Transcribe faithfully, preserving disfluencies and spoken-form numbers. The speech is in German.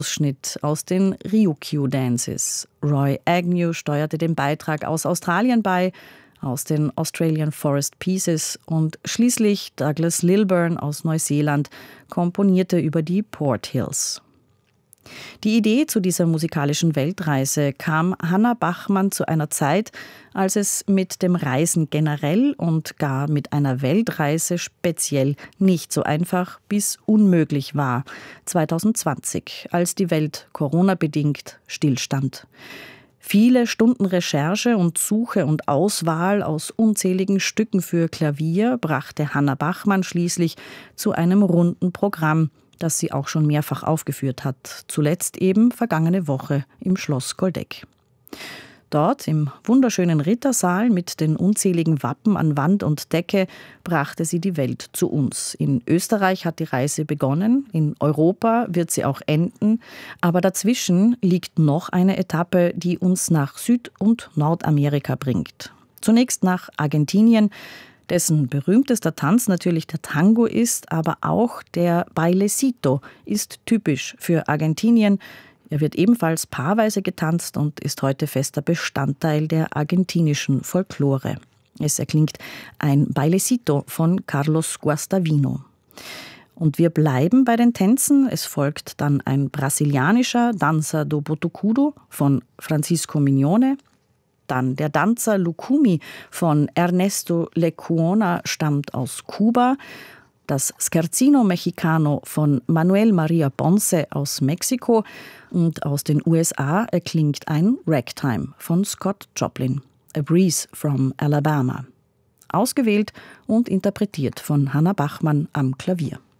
Ausschnitt aus den Ryukyu Dances. Roy Agnew steuerte den Beitrag aus Australien bei, aus den Australian Forest Pieces, und schließlich Douglas Lilburn aus Neuseeland komponierte über die Port Hills. Die Idee zu dieser musikalischen Weltreise kam Hannah Bachmann zu einer Zeit, als es mit dem Reisen generell und gar mit einer Weltreise speziell nicht so einfach bis unmöglich war, zwanzig zwanzig, als die Welt Corona-bedingt stillstand. Viele Stunden Recherche und Suche und Auswahl aus unzähligen Stücken für Klavier brachte Hannah Bachmann schließlich zu einem runden Programm, das sie auch schon mehrfach aufgeführt hat, zuletzt eben vergangene Woche im Schloss Goldeck. Dort, im wunderschönen Rittersaal mit den unzähligen Wappen an Wand und Decke, brachte sie die Welt zu uns. In Österreich hat die Reise begonnen, in Europa wird sie auch enden, aber dazwischen liegt noch eine Etappe, die uns nach Süd- und Nordamerika bringt. Zunächst nach Argentinien, dessen berühmtester Tanz natürlich der Tango ist, aber auch der Bailecito ist typisch für Argentinien. Er wird ebenfalls paarweise getanzt und ist heute fester Bestandteil der argentinischen Folklore. Es erklingt ein Bailecito von Carlos Guastavino. Und wir bleiben bei den Tänzen. Es folgt dann ein brasilianischer Danza do Botucudo von Francisco Mignone. Dann der Danza Lucumi von Ernesto Lecuona stammt aus Kuba. Das Scherzino Mexicano von Manuel Maria Ponce aus Mexiko. Und aus den U S A erklingt ein Ragtime von Scott Joplin, A Breeze from Alabama. Ausgewählt und interpretiert von Hannah Bachmann am Klavier.